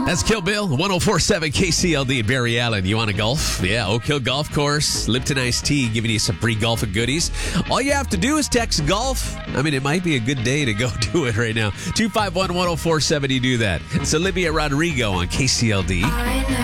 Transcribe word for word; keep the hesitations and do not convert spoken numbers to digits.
That's Kill Bill, one oh four point seven K C L D in Barry Allen. You want to golf? Yeah, Oak Hill Golf Course, Lipton Iced Tea, giving you some free golfing goodies. All you have to do is text golf. I mean, it might be a good day to go do it right now. two five one, one oh four seven, you do that. It's Olivia Rodrigo on K C L D.